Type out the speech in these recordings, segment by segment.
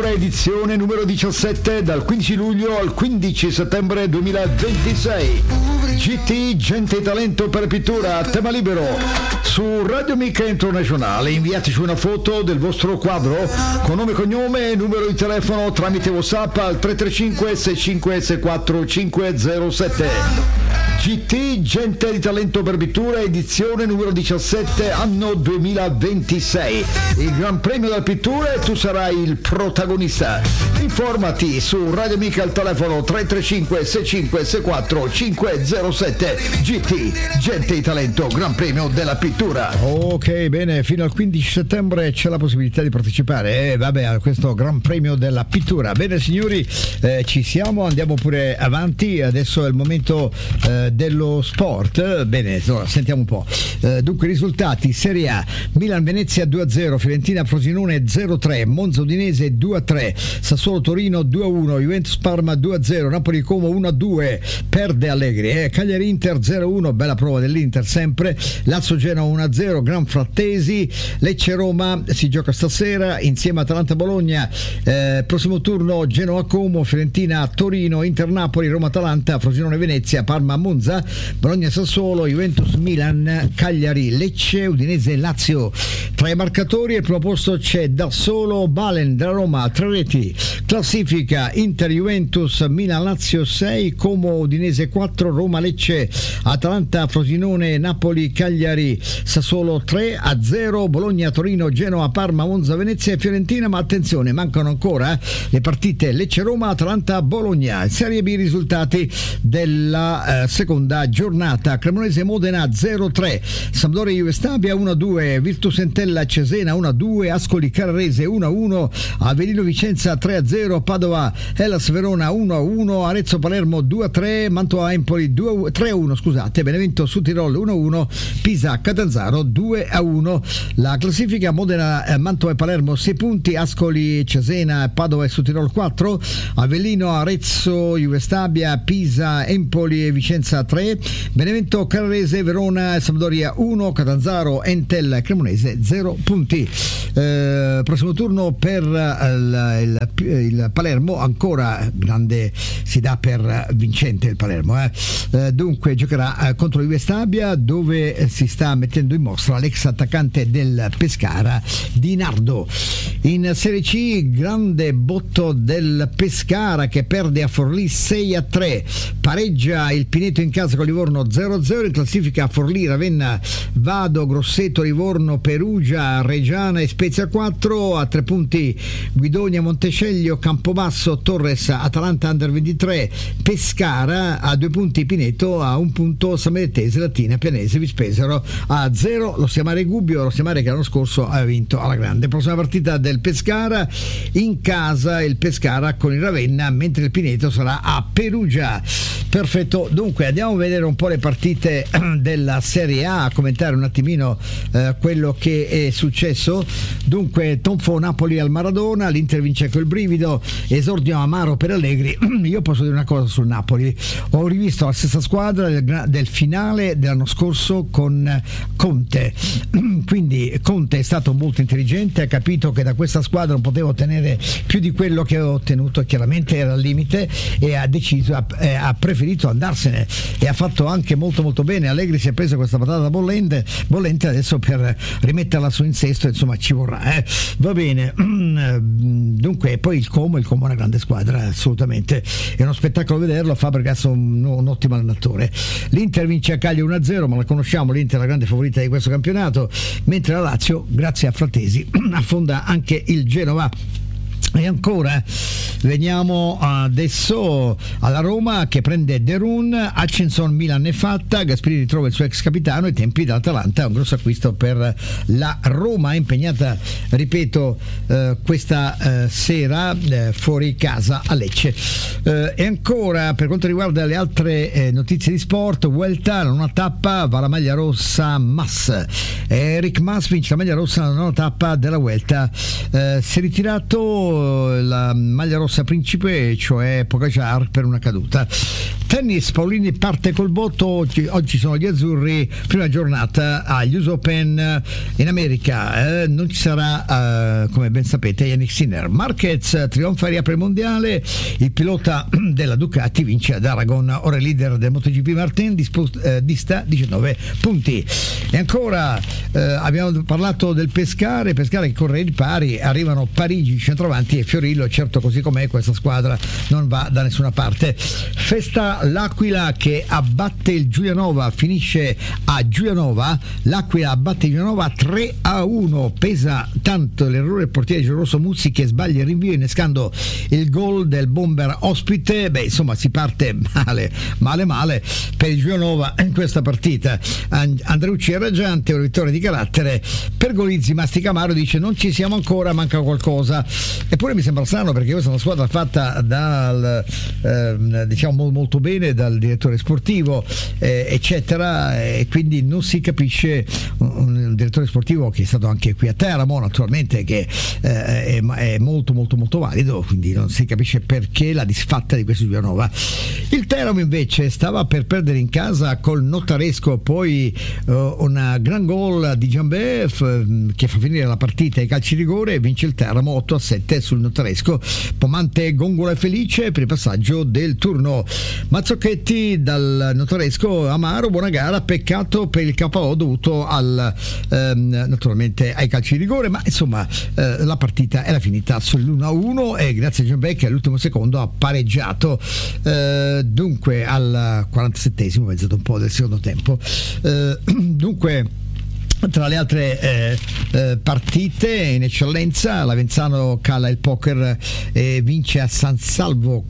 Pittura, edizione numero 17, dal 15 luglio al 15 settembre 2026. GT, Gente e Talento per Pittura, tema libero, su Radio Mica Internazionale. Inviateci una foto del vostro quadro con nome e cognome e numero di telefono tramite WhatsApp al 335 6564 507. GT, Gente di Talento per Pittura, edizione numero 17, anno 2026. Il Gran Premio della Pittura e tu sarai il protagonista. Informati su Radio Mica al telefono 335 6564 507. GT, Gente di Talento, Gran Premio della Pittura. Ok, bene, fino al 15 settembre c'è la possibilità di partecipare a questo Gran Premio della Pittura. Bene signori, ci siamo, andiamo pure avanti. Adesso è il momento dello sport. Bene, sentiamo un po'. Dunque, risultati: Serie A, Milan-Venezia 2-0, Fiorentina-Frosinone 0-3, Monza-Udinese 2-3, Sassuolo-Torino 2-1, Juventus-Parma 2-0, Napoli-Como 1-2, perde Allegri, Cagliari-Inter 0-1, bella prova dell'Inter sempre, Lazio-Genoa 1-0, Gran Frattesi, Lecce-Roma si gioca stasera insieme a Atalanta-Bologna, prossimo turno Genoa-Como, Fiorentina-Torino, Inter-Napoli, Roma-Atalanta, Frosinone-Venezia, Parma-Monza, Bologna-Sassuolo, Juventus-Milan, Cagliari-Lecce, Udinese-Lazio. Tra i marcatori al primo posto c'è da solo Balen della Roma, 3 reti. Classifica: Inter-Juventus, Milan-Lazio 6, Como-Udinese 4, Roma-Lecce, Atalanta-Frosinone, Napoli-Cagliari, Sassuolo 3-0, Bologna-Torino, Genoa, Parma, Monza, Venezia e Fiorentina. Ma attenzione, mancano ancora le partite Lecce-Roma, Atalanta-Bologna. Serie B, risultati della seconda giornata: Cremonese-Modena 0-3, Sampdoria-Juve Stabia 1-2, Virtus Entella-Cesena 1-2, Ascoli-Carrarese 1-1, Avellino-Vicenza 3-0, Padova-Hellas Verona 1-1, Arezzo-Palermo 2-3, Mantua-Empoli 3-1, Benevento-Sudtirol 1-1, Pisa-Catanzaro 2-1. La classifica: Modena, Mantova e Palermo 6 punti, Ascoli, Cesena, Padova e Sudtirol 4, Avellino, Arezzo, Juve Stabia, Pisa, Empoli e Vicenza 3, Benevento, Carrarese, Verona e Sampdoria 1, Catanzaro, Entella e Cremonese 0 punti. Prossimo turno per il Palermo, ancora grande, si dà per vincente il Palermo, dunque giocherà contro Juve Stabia, dove si sta mettendo in mostra l'ex attaccante del Pescara, Di Nardo. In Serie C, grande botto del Pescara che perde a Forlì 6-3, pareggia il Pineto in casa con Livorno 0-0. In classifica: Forlì, Ravenna, Vado, Grosseto, Livorno, Perugia, Reggiana e Spezia 4, a 3 punti Guidonia, Montesceglio, Campobasso, Torres, Atalanta Under 23, Pescara, a 2 punti Pineto, a 1 punto Samettese, Latina, Pianese, Vispesaro a 0, lo Stiamare Gubbio, lo Stiamare che l'anno scorso aveva vinto alla grande. Prossima partita del Pescara, in casa il Pescara con il Ravenna, mentre il Pineto sarà a Perugia. Perfetto, dunque andiamo a vedere un po' le partite della Serie A, a commentare un attimino quello che è successo. Dunque, tonfo Napoli al Maradona, l'Inter vince col brivido, esordio amaro per Allegri. Io posso dire una cosa sul Napoli: ho rivisto la stessa squadra del finale dell'anno scorso con Conte, quindi Conte è stato molto intelligente, ha capito che da questa squadra non poteva ottenere più di quello che aveva ottenuto, chiaramente era al limite, e ha deciso, ha preferito andarsene, e ha fatto anche molto molto bene. Allegri si è preso questa patata bollente, adesso per rimetterla su in sesto insomma ci vorrà, va bene. Dunque, poi il Como è una grande squadra, assolutamente, è uno spettacolo vederlo. Fabregas è un ottimo allenatore. L'Inter vince a Cagliari 1-0, ma la conosciamo, l'Inter è la grande favorita di questo campionato, mentre la Lazio, grazie a Frattesi, affonda anche il Genova. E ancora veniamo adesso alla Roma che prende Derun, Hutchinson, Milan è fatta, Gasperini ritrova il suo ex capitano, i tempi dell'Atalanta, un grosso acquisto per la Roma, impegnata, ripeto, questa sera fuori casa a Lecce. E ancora per quanto riguarda le altre notizie di sport, Vuelta, la nona tappa, va la maglia rossa Mas, Eric Mas vince la maglia rossa nella nona tappa della Vuelta, si è ritirato sotto la maglia rossa principe, cioè Pogacar per una caduta. Tennis, Paolini parte col botto, oggi sono gli azzurri, prima giornata agli US Open in America, non ci sarà come ben sapete Yannick Sinner. Marquez trionfa e riapre il mondiale, il pilota della Ducati vince ad Aragon, ora è leader del MotoGP Martin, dista 19 punti. E ancora abbiamo parlato del Pescara che corre di pari, arrivano Parigi, centravanti, e Fiorillo, certo così com'è questa squadra non va da nessuna parte. Festa l'Aquila che abbatte il Giulianova, finisce a Giulianova, l'Aquila abbatte il Giulianova 3-1, pesa tanto l'errore del portiere giallorosso Muzzi che sbaglia il rinvio innescando il gol del bomber ospite. Insomma si parte male per il Giulianova in questa partita. Andreucci è raggiante, una vittoria di carattere. Pergolizzi mastica amaro, dice non ci siamo ancora, manca qualcosa. Eppure mi sembra strano, perché questa è una squadra fatta dal diciamo molto bene dal direttore sportivo eccetera, e quindi non si capisce, un direttore sportivo che è stato anche qui a Teramo naturalmente, che è molto valido, quindi non si capisce perché la disfatta di questo Giulianova. Il Teramo invece stava per perdere in casa col Notaresco, poi una gran gol di Giambè che fa finire la partita ai calci rigore e vince il Teramo 8-7 sul Notaresco. Pomante, Gongola e Felice per il passaggio del turno. Mazzocchetti dal Notaresco, amaro, buona gara, peccato per il KO dovuto naturalmente ai calci di rigore, ma insomma la partita era finita sull'1-1 e grazie a Giambè che all'ultimo secondo ha pareggiato. Dunque al 47esimo, mezzato un po' del secondo tempo. Dunque tra le altre partite in eccellenza, l'Avenzano cala il poker e vince a San Salvo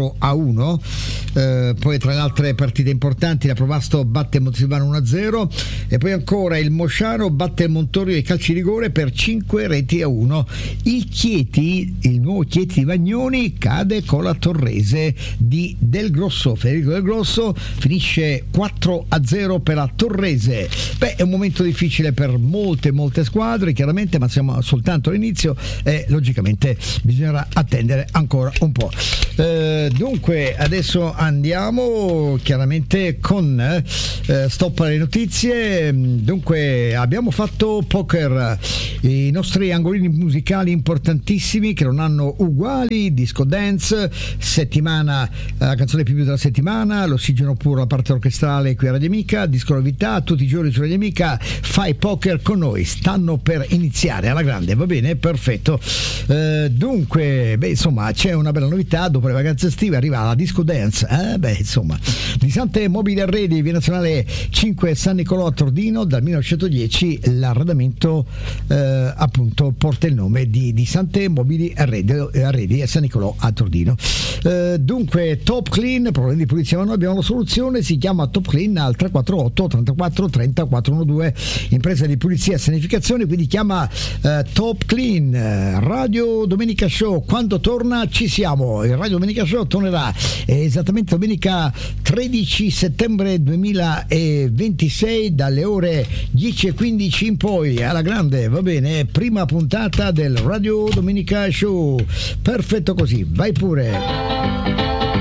4-1. Poi tra le altre partite importanti la Provasto batte Montesilvano 1-0 e poi ancora il Mosciano batte il Montorio ai calci rigore per 5-1. Il Chieti, il nuovo Chieti di Vagnoni, cade con la Torrese di Del Grosso. Federico Del Grosso finisce 4-0 per la Torrese. È un momento difficile per molte squadre chiaramente, ma siamo soltanto all'inizio e logicamente bisognerà attendere ancora un po'. Dunque adesso andiamo chiaramente con stop alle notizie. Dunque abbiamo fatto poker, i nostri angolini musicali importantissimi che non hanno uguali, disco dance, settimana, la canzone più della settimana, l'ossigeno puro, la parte orchestrale qui a Radio Amica, disco novità tutti i giorni su Radio Amica. Fai poker con noi, stanno per iniziare alla grande, va bene, perfetto. Dunque insomma c'è una bella novità, dopo le vacanze estive arriva la disco dance, insomma, di Sante Mobili Arredi, via nazionale 5 San Nicolò a Tordino, dal 1910 l'arredamento appunto porta il nome di Sante Mobili Arredi a San Nicolò a Tordino. Dunque Top Clean, problemi di pulizia, ma noi abbiamo la soluzione, si chiama Top Clean al 348 34 30 412, impresa di pulizia e sanificazione, quindi chiama Top Clean. Radio Domenica Show, quando torna ci siamo, il Radio Domenica Show tornerà esattamente domenica 13 settembre 2026 dalle ore 10:15 in poi, alla grande, va bene, prima puntata del Radio Domenica Show, perfetto così, vai pure.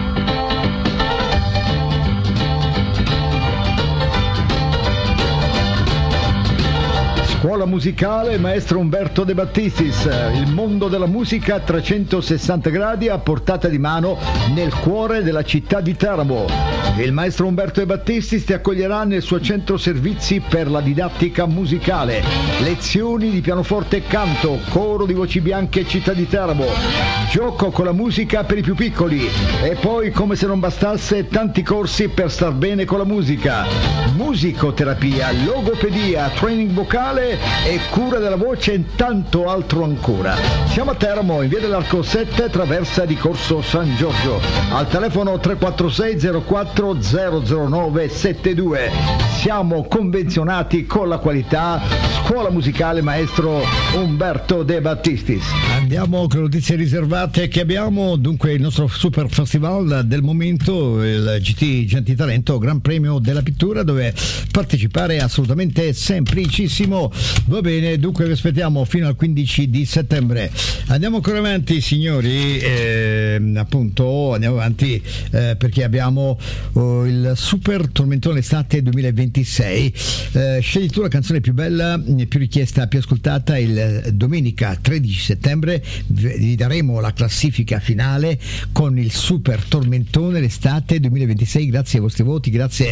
Scuola musicale Maestro Umberto De Battistis, il mondo della musica a 360 gradi a portata di mano nel cuore della città di Teramo. Il maestro Umberto De Battistis ti accoglierà nel suo centro servizi per la didattica musicale, lezioni di pianoforte e canto, coro di voci bianche città di Teramo, gioco con la musica per i più piccoli e poi, come se non bastasse, tanti corsi per star bene con la musica, musicoterapia, logopedia, training vocale e cura della voce e tanto altro ancora. Siamo a Teramo, in via dell'Arco 7, traversa di Corso San Giorgio, al telefono 346 04 009 72. siamo convenzionati con la qualità. Scuola musicale maestro Umberto De Battistis. Andiamo con notizie riservate che abbiamo. Dunque il nostro super festival del momento, il GT Gente di Talento, Gran Premio della Pittura, dove partecipare è assolutamente semplicissimo. Va bene, dunque vi aspettiamo fino al 15 di settembre. Andiamo ancora avanti, signori, appunto andiamo avanti perché abbiamo il Super Tormentone Estate 2026. Scegli tu la canzone più bella, più richiesta, più ascoltata. Il domenica 13 settembre vi daremo la classifica finale con il Super Tormentone l'estate 2026, grazie ai vostri voti, grazie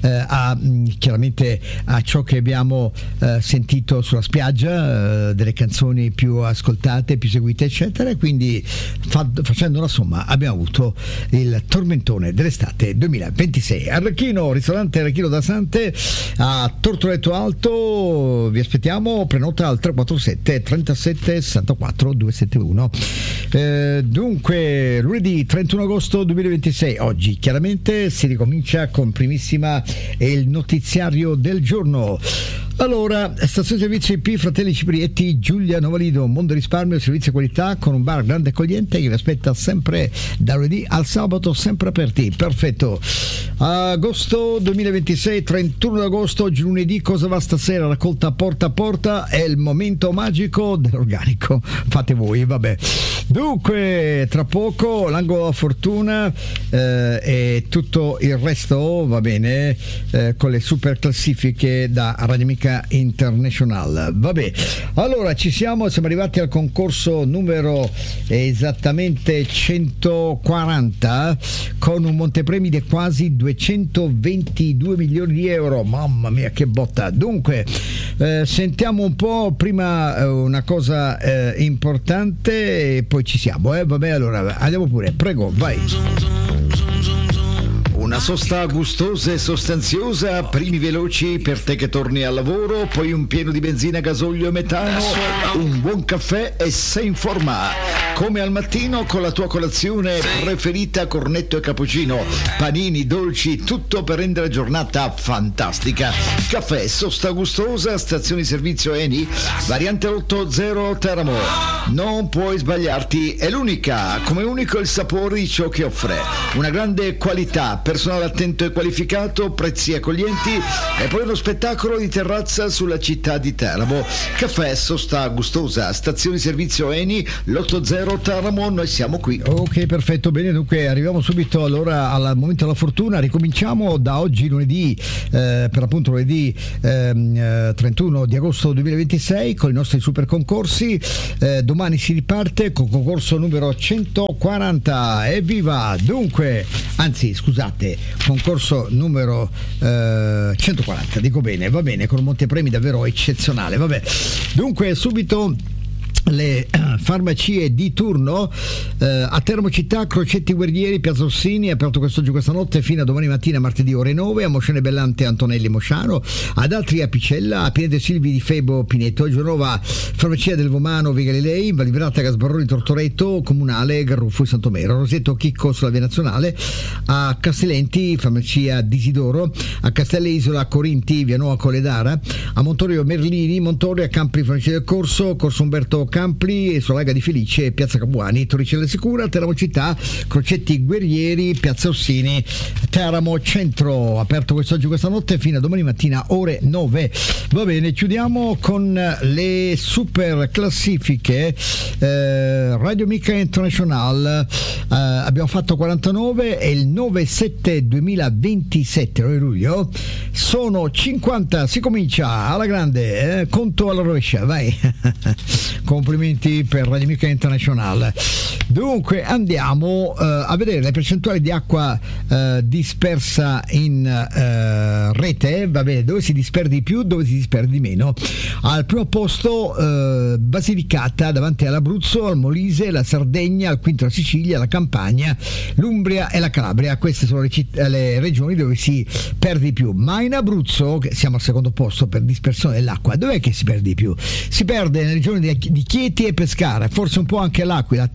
chiaramente a ciò che abbiamo sentito sulla spiaggia, delle canzoni più ascoltate, più seguite eccetera. Quindi facendo una somma abbiamo avuto il Tormentone dell'estate 2026. Arlecchino, ristorante Arlecchino da Sante a Tortoretto Alto, vi aspettiamo, prenota al 347 37 64 271. Dunque lunedì 31 agosto 2026, oggi chiaramente si ricomincia con primissima e il notiziario del giorno. Allora, stazione servizio IP Fratelli Ciprietti, Giulia Novalido, Mondo Risparmio, servizio e qualità con un bar grande e accogliente che vi aspetta sempre da lunedì al sabato, sempre aperti. Perfetto. Agosto 2026, 31 agosto, oggi lunedì, cosa va stasera? Raccolta porta a porta, è il momento magico dell'organico. Fate voi, vabbè. Dunque, tra poco l'angolo della fortuna e tutto il resto, va bene, con le super classifiche da Radio Amica International. Vabbè, allora siamo arrivati al concorso numero esattamente 140 con un montepremi di quasi 222 milioni di euro. Mamma mia, che botta. Dunque sentiamo un po' prima una cosa importante e poi ci siamo, vabbè, allora andiamo pure, prego, vai. Una sosta gustosa e sostanziosa, primi veloci per te che torni al lavoro, poi un pieno di benzina, gasolio e metano, un buon caffè e sei in forma. Come al mattino con la tua colazione preferita, cornetto e cappuccino, panini, dolci, tutto per rendere la giornata fantastica. Caffè, sosta gustosa, stazione di servizio Eni, variante 80 Teramo. Non puoi sbagliarti, è l'unica, come unico il sapore di ciò che offre. Una grande qualità, personale attento e qualificato, prezzi accoglienti e poi uno spettacolo di terrazza sulla città di Teramo. Caffè, sosta gustosa, stazione di servizio Eni, l'80 Teramo, noi siamo qui. Ok, perfetto, bene, dunque arriviamo subito allora al momento della fortuna. Ricominciamo da oggi lunedì, per appunto lunedì 31 di agosto 2026 con i nostri super concorsi. Domani si riparte con concorso numero 140, evviva! Dunque, anzi scusate, concorso numero 140, dico bene, va bene, con un montepremi davvero eccezionale, vabbè. Dunque subito le farmacie di turno a Teramo Città, Crocetti Guerrieri, Piazza Orsini, aperto quest'oggi, questa notte fino a domani mattina, martedì ore 9, a Moscione Bellante, Antonelli Mosciano, ad Altri Apicella, a Piede Silvi di Febo Pineto, a Genova farmacia del Vomano Via Galilei, Valibrata Gasbarroni Tortoretto, Comunale Garruffo e Santomero, Roseto Chicco sulla via nazionale, a Castellenti farmacia d'Isidoro, a Castelle Isola Corinti via Nuova Coledara, a Montorio Merlini, Montorio, a Campri farmacia del Corso Umberto Campli e sulla Laga di Felice, Piazza Capuani, Torricella Sicura, Teramo Città, Crocetti Guerrieri, Piazza Orsini, Teramo Centro, aperto quest'oggi, questa notte fino a domani mattina ore 9. Va bene, chiudiamo con le super classifiche. Radio Amica International, abbiamo fatto 49 e il 9/7 2027, 9 luglio, sono 50. Si comincia alla grande, conto alla rovescia, vai. Complimenti per Radio Amica International. Dunque andiamo a vedere le percentuali di acqua dispersa in rete, va bene, dove si disperde di più, dove si disperde di meno. Al primo posto Basilicata, davanti all'Abruzzo, al Molise, la Sardegna, al quinto la Sicilia, la Campania, l'Umbria e la Calabria. Queste sono le regioni dove si perde di più, ma in Abruzzo, che siamo al secondo posto per dispersione dell'acqua, dov'è che si perde di più? Si perde nelle regioni di Chieti e Pescara, forse un po' anche l'Aquila. Teramo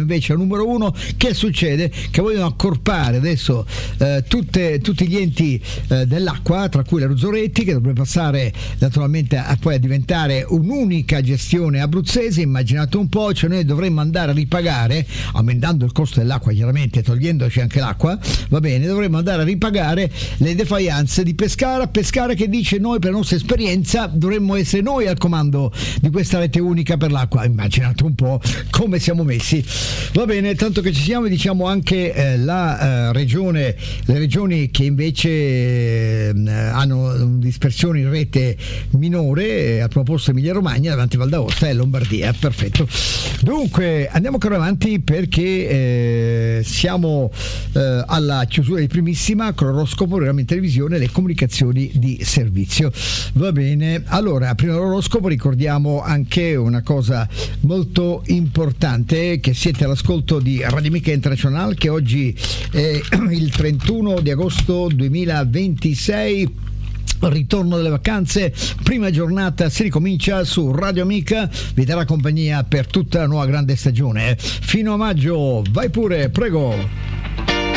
invece al numero 1. Che succede? Che vogliono accorpare adesso tutti gli enti dell'acqua, tra cui la Ruzzoretti, che dovrebbe passare naturalmente poi a diventare un'unica gestione abruzzese. Immaginate un po', cioè noi dovremmo andare a ripagare, aumentando il costo dell'acqua chiaramente, togliendoci anche l'acqua, va bene, dovremmo andare a ripagare le defaillanze di Pescara che dice: noi per la nostra esperienza dovremmo essere noi al comando di questa rete unica per l'acqua. Immaginate un po' come siamo messi. Va bene, tanto che ci siamo, diciamo anche le regioni che invece hanno dispersione in rete minore, al primo posto Emilia Romagna, davanti Val d'Aosta e Lombardia. Perfetto. Dunque andiamo ancora avanti, perché siamo alla chiusura di primissima con l'oroscopo, programma in televisione, le comunicazioni di servizio. Va bene, allora prima dell'oroscopo ricordiamo anche una cosa molto importante, che siete all'ascolto di Radio Amica International, che oggi è il 31 di agosto 2026, ritorno delle vacanze, prima giornata, si ricomincia su Radio Amica, vi darà compagnia per tutta la nuova grande stagione fino a maggio. Vai pure, prego.